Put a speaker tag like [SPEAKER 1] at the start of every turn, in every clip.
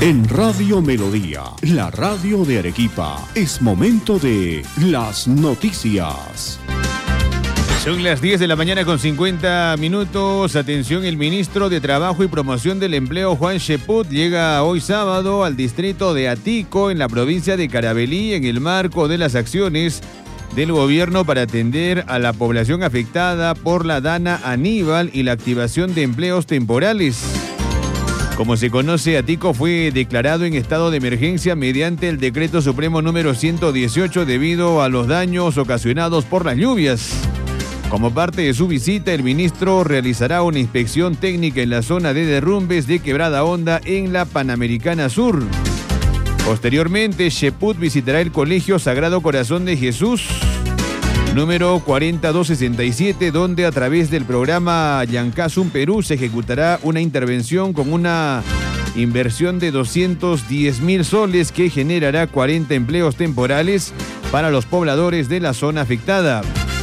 [SPEAKER 1] En Radio Melodía, la radio de Arequipa, es momento de las noticias.
[SPEAKER 2] Son las 10 de la mañana con 50 minutos. Atención, el ministro de Trabajo y Promoción del Empleo, Juan Cheput, llega hoy sábado al distrito de Atico, en la provincia de Carabalí, en el marco de las acciones del gobierno para atender a la población afectada por la Dana Aníbal y la activación de empleos temporales. Como se conoce, Atico fue declarado en estado de emergencia mediante el Decreto Supremo número 118 debido a los daños ocasionados por las lluvias. Como parte de su visita, el ministro realizará una inspección técnica en la zona de derrumbes de Quebrada Honda en la Panamericana Sur. Posteriormente, Cheput visitará el Colegio Sagrado Corazón de Jesús, número 40267, donde a través del programa Yancasum Perú se ejecutará una intervención con una inversión de 210,000 soles que generará 40 empleos temporales para los pobladores de la zona afectada.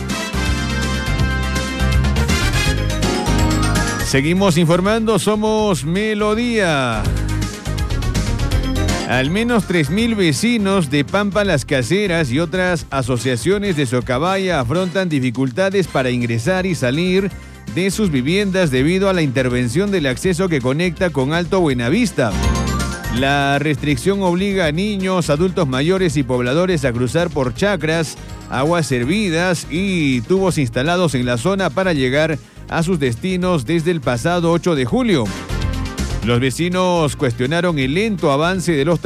[SPEAKER 2] Seguimos informando, somos Melodía. Al menos 3,000 vecinos de Pampa Las Caseras y otras asociaciones de Socabaya afrontan dificultades para ingresar y salir de sus viviendas debido a la intervención del acceso que conecta con Alto Buenavista. La restricción obliga a niños, adultos mayores y pobladores a cruzar por chacras, aguas servidas y tubos instalados en la zona para llegar a sus destinos desde el pasado 8 de julio. Los vecinos cuestionaron el lento avance de los